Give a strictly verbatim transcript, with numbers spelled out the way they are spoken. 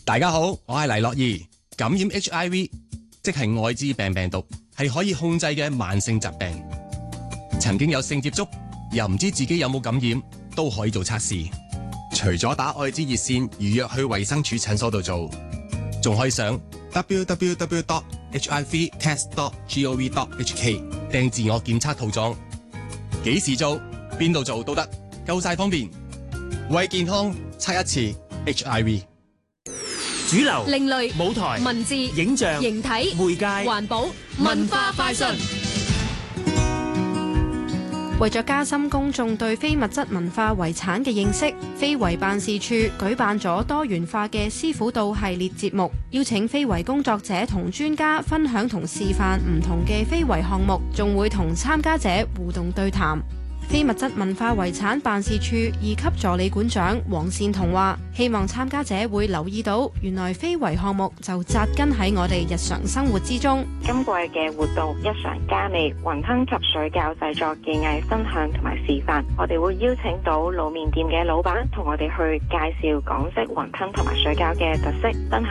大家好，我係黎樂儀。感染 H I V 即係愛滋病病毒，係可以控制嘅慢性疾病。曾經有性接觸又唔知自己有冇感染，都可以做測試。除咗打愛滋熱線預約去衛生署診所度做，仲可以上 w w w dot h i v test dot gov dot h k 訂自我檢測套裝。幾時做，邊度做都得，夠晒方便。為健康測一次 H I V。 主流、 另類、 舞台、 文字、 影像、 形體、 媒介、 環保、文化快訊。 為咗加深公眾對非物質文化遺產嘅認識，非遺辦事處舉辦咗多元化嘅師傅道系列節目，邀請非遺工作者同專家分享同示範唔同嘅非遺項目，仲會同參加者互動對談。非物質文化遺產辦事處二級助理館長黃善彤話，希望參加者會留意到，原來非遺項目就扎根喺我哋日常生活之中。 今季嘅活動一嘗加味雲吞及水餃製作技藝分享同埋示範，我哋會邀請到滷麵店嘅老闆同我哋去介紹港式雲吞同埋水餃嘅特色，分享